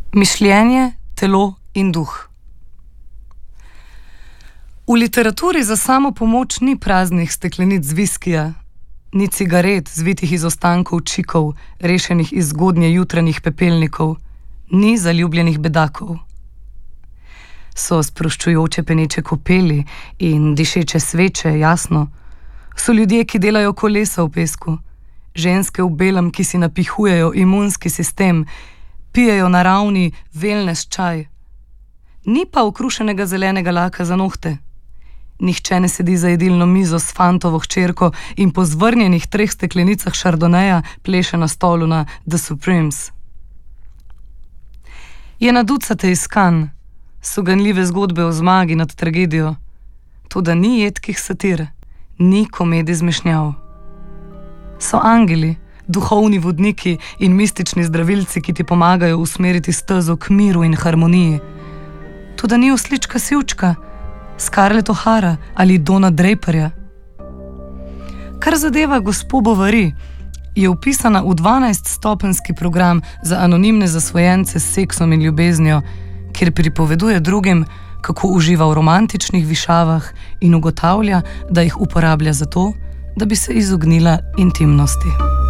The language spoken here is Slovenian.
Mišljenje, telo in duh. V literaturi za samo pomoč ni praznih steklenic z viskija, ni cigaret, zvitih iz ostankov čikov, rešenih iz zgodnje jutranjih pepelnikov, ni zaljubljenih bedakov. So sproščujoče peneče kopeli in dišeče sveče, jasno. So ljudje, ki delajo kolesa v pesku, ženske v belem, ki si napihujejo imunski sistem, pijejo naravni wellness čaj. Ni pa okrušenega zelenega laka za nohte. Nihče ne sedi za jedilno mizo s fantovo hčerko in po zvrnjenih 3 steklenicah šardoneja pleše na stolu na The Supremes. Je na ducate iskan, so ganljive zgodbe o zmagi nad tragedijo, toda ni jedkih satir, ni komedij zmešnjav. So angeli, duhovni vodniki in mistični zdravilci, ki ti pomagajo usmeriti stezo k miru in harmoniji. Toda ni oslička Sivčka, Scarlett O'Hara ali Donna Draperja. Kar zadeva gospo Bovary, je vpisana v 12-stopenjski program za anonimne zasvojence s seksom in ljubeznijo, kjer pripoveduje drugim, kako uživa v romantičnih višavah in ugotavlja, da jih uporablja zato, da bi se izognila intimnosti.